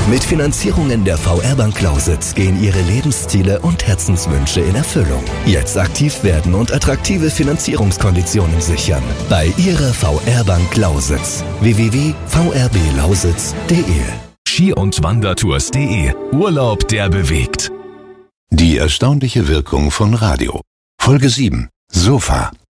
Mit Finanzierungen der VR Bank Lausitz gehen Ihre Lebensziele und Herzenswünsche in Erfüllung. Jetzt aktiv werden und attraktive Finanzierungskonditionen sichern. Bei Ihrer VR Bank Lausitz. www.vrblausitz.de Ski- und Wandertours.de. Urlaub, der bewegt. Die erstaunliche Wirkung von Radio. Folge 7. Sofa.